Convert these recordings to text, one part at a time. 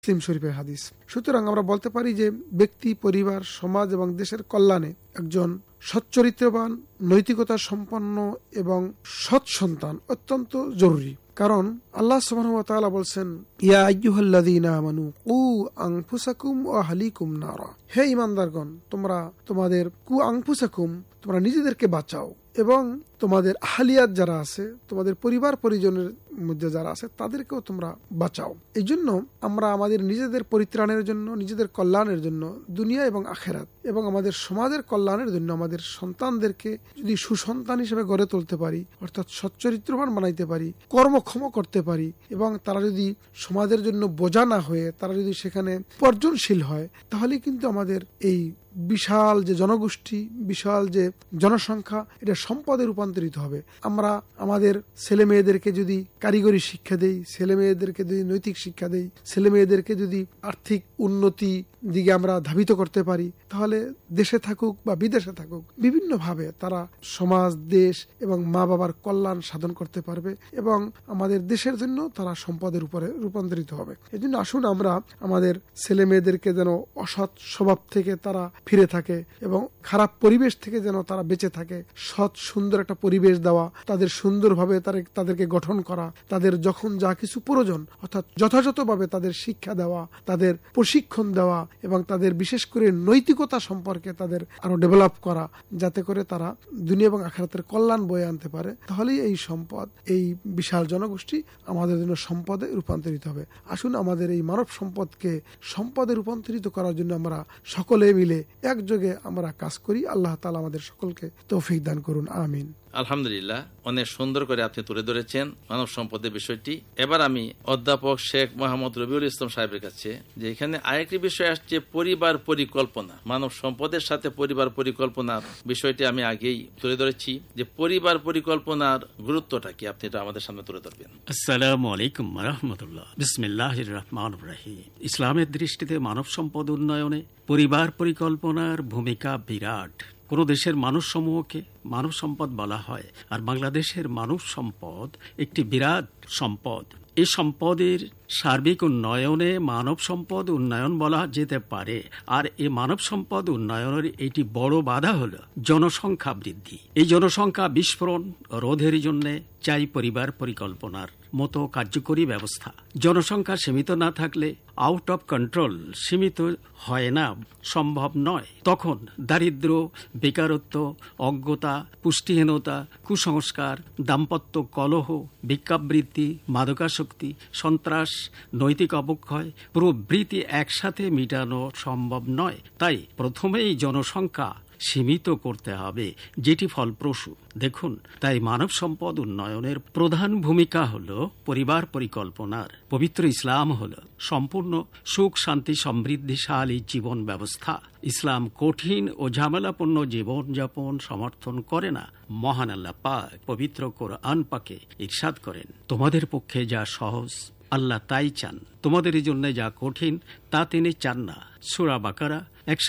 মুসলিম শরীফের হাদিস। সুতরাং আমরা বলতে পারি যে ব্যক্তি, পরিবার, সমাজ এবং দেশের কল্যাণে একজন সচ্চরিত্রবান, নৈতিকতা সম্পন্ন এবং সৎ সন্তান অত্যন্ত জরুরি। কারণ আল্লাহ সুবহানাহু ওয়া তাআলা বলছেন, ইয়া আইয়ুহাল্লাযীনা আমানু কু আনফুসাকুম ওয়া আহলিকুম নারা, হে ঈমানদারগণ, তোমরা তোমাদের আনফুসাকুম, তোমরা নিজেদেরকে বাঁচাও এবং তোমাদের আহলিয়াত যারা আছে, তোমাদের পরিবার পরিজনের মধ্যে যারা আছে তাদেরকেও তোমরা বাঁচাও। এই জন্য আমরা আমাদের নিজেদের পরিত্রাণের জন্য, নিজেদের কল্যাণের জন্য, দুনিয়া এবং আখেরাত এবং আমাদের সমাজের কল্যাণের জন্য আমাদের সন্তানদেরকে যদি সুসন্তান হিসেবে গড়ে তুলতে পারি, অর্থাৎ সচ্চরিত্রবান বানাইতে পারি, কর্মক্ষম করতে পারি এবং তারা যদি সমাজের জন্য বোঝা না হয়ে তারা যদি সেখানে উপার্জনশীল হয়, তাহলে কিন্তু আমাদের এই বিশাল যে জনগোষ্ঠী, বিশাল যে জনসংখ্যা, এটা সম্পদে রূপান্তরিত হবে। আমরা আমাদের ছেলে মেয়েদেরকে যদি কারিগরি শিক্ষা দেই, ছেলে মেয়েদেরকে যদি নৈতিক শিক্ষা দেই, ছেলে মেয়েদেরকে যদি আর্থিক উন্নতি দিকে আমরা ধাবিত করতে পারি, তাহলে দেশে থাকুক বা বিদেশে থাকুক, বিভিন্ন ভাবে তারা সমাজ, দেশ এবং মা বাবার কল্যাণ সাধন করতে পারবে এবং আমাদের দেশের জন্য তারা সম্পদের উপরে রূপান্তরিত হবে। এই জন্য আসুন আমরা আমাদের ছেলে মেয়েদেরকে যেন অসৎ স্বভাব থেকে তারা ফিরে থাকে এবং খারাপ পরিবেশ থেকে যেন তারা বেঁচে থাকে, সৎ সুন্দর একটা পরিবেশ দেওয়া, তাদের সুন্দরভাবে তাদেরকে গঠন করা, তাদের যখন যা কিছু প্রয়োজন অর্থাৎ যথাযথভাবে তাদের শিক্ষা দেওয়া, তাদের প্রশিক্ষণ দেওয়া এবং তাদের বিশেষ করে নৈতিকতা সম্পর্কে তাদের আরো ডেভেলপ করা, যাতে করে তারা দুনিয়া এবং আখিরাতের কল্যাণ বয়ে আনতে পারে। তাহলেই এই সম্পদ, এই বিশাল জনগোষ্ঠী আমাদের জন্য সম্পদে রূপান্তরিত হবে। আসুন আমাদের এই মানব সম্পদকে সম্পদে রূপান্তরিত করার জন্য আমরা সকলে মিলে একযোগে আমরা কাজ করি। আল্লাহ তাআলা আমাদের সকলকে তৌফিক দান করুন, আমিন। আলহামদুলিল্লাহ, অনেক সুন্দর করে আপনি তুলে ধরেছেন মানব সম্পদের বিষয়টি। এবার আমি অধ্যাপক শেখ মোহাম্মদ রবিউল ইসলাম সাহেবের কাছে, যে এখানে আরেকটি বিষয় আসছে পরিবার পরিকল্পনা। মানব সম্পদের সাথে পরিবার পরিকল্পনার বিষয়টি আমি আগেই তুলে ধরেছি, যে পরিবার পরিকল্পনার গুরুত্বটা কি আপনি এটা আমাদের সামনে তুলে ধরবেন। আসসালামু আলাইকুম ওয়া রাহমাতুল্লাহ। বিসমিল্লাহির রহমানির রহিম। ইসলামের দৃষ্টিতে মানব সম্পদ উন্নয়নে পরিবার পরিকল্পনার ভূমিকা বিরাট। কোন দেশের মানুষ সমূহকে মানব সম্পদ বলা হয়, আর বাংলাদেশের মানব সম্পদ একটি বিরাট সম্পদ। এই সম্পদের সার্বিক উন্নয়নে মানব সম্পদ উন্নয়ন বলা যেতে পারে। আর এই মানব সম্পদ উন্নয়নের এটি বড় বাধা হল জনসংখ্যা বৃদ্ধি। এই জনসংখ্যা বিস্ফোরণ রোধের জন্য চাই পরিবার পরিকল্পনার মতো কার্যকরী ব্যবস্থা। জনসংখ্যা সীমিত না থাকলে আউট অফ কন্ট্রোল সীমিত হয় না, সম্ভব নয়। তখন দারিদ্র, বেকারত্ব, অজ্ঞতা, পুষ্টিহীনতা, কুসংস্কার, দাম্পত্য কলহ, ভিক্ষাবৃত্তি, মাদকাসক্তি, সন্ত্রাস, নৈতিক অবক্ষয় প্রভৃতি একসাথে মিটানো সম্ভব নয়। তাই প্রথমেই জনসংখ্যা সীমিত করতে হবে, যেটি ফলপ্রসূ। দেখুন, তাই মানব সম্পদ উন্নয়নের প্রধান ভূমিকা হল পরিবার পরিকল্পনার। পবিত্র ইসলাম হল সম্পূর্ণ সুখ, শান্তি, সমৃদ্ধিশালী জীবন ব্যবস্থা। ইসলাম কঠিন ও ঝামেলাপূর্ণ জীবনযাপন সমর্থন করে না। মহান আল্লাহ পাক পবিত্র কোরআন পাকে ইরশাদ করেন, তোমাদের পক্ষে যা সহজ আল্লাহ তাই চান, তোমাদের জন্য যা কঠিন তা তিনি চান না। সূরা বাকারা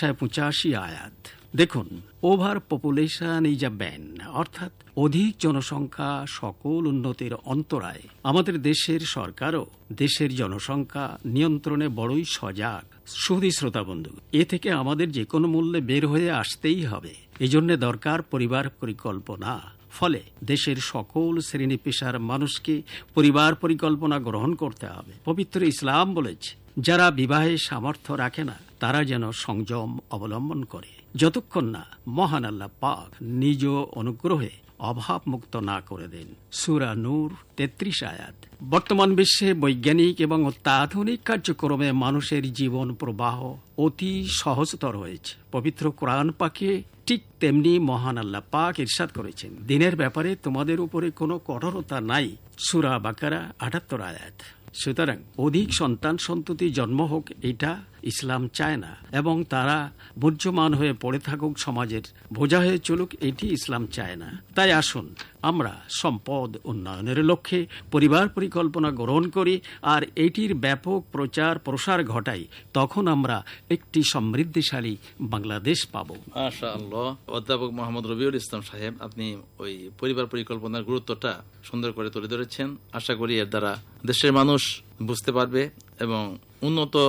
185 আয়াত। দেখুন, over population is a ban, অর্থাৎ অধিক জনসংখ্যা সকল উন্নতির অন্তরায়। আমাদের দেশের সরকারও দেশের জনসংখ্যা নিয়ন্ত্রণে বড়ই সজাগ। সুধী শ্রোতা বন্ধু, এ থেকে আমাদের যে কোনো মূল্যে বের হয়ে আসতেই হবে। এজন্য দরকার পরিবার পরিকল্পনা। ফলে দেশের সকল শ্রেণী পেশার মানুষকে পরিবার পরিকল্পনা গ্রহণ করতে হবে। পবিত্র ইসলাম বলেছে, যারা বিবাহে সামর্থ্য রাখে না তারা যেন সংযম অবলম্বন করে, যতক্ষণ না মহান আল্লাহ পাক নিজ অনুগ্রহে অভাব মুক্ত না করে দেন। সূরা নূর 33 আয়াত। বর্তমান বিশ্বে বৈজ্ঞানিক এবং অত্যাধুনিক কার্যক্রমে মানুষের জীবন প্রবাহ অতি সহজতর হয়েছে। পবিত্র কোরআন পাকে ঠিক তেমনি মহান আল্লাহ পাক ইরশাদ করেছেন, দিনের ব্যাপারে তোমাদের উপরে কোনো কঠোরতা নাই। সূরা বাকারা 78 আয়াত। সুতরাং অধিক সন্তান সন্ততি জন্ম হোক, এটা ইসলাম চায় না, এবং তারা বুঝ্যমান হয়ে পড়ে থাকুক, সমাজের বোঝা হয়ে চলুক, এটি ইসলাম চায় না। তাই আসুন আমরা সম্পদ উন্নয়নের লক্ষ্যে পরিবার পরিকল্পনা গ্রহণ করি আর এটির ব্যাপক প্রচার প্রসার ঘটাই। তখন আমরা একটি সমৃদ্ধিশালী বাংলাদেশ পাব। মাশাআল্লাহ। অধ্যাপক মোহাম্মদ রবিউল ইসলাম সাহেব, আপনি ওই পরিবার পরিকল্পনার গুরুত্বটা সুন্দর করে তুলে ধরেছেন। আশা করি এর দ্বারা দেশের মানুষ বুঝতে পারবে এবং উন্নত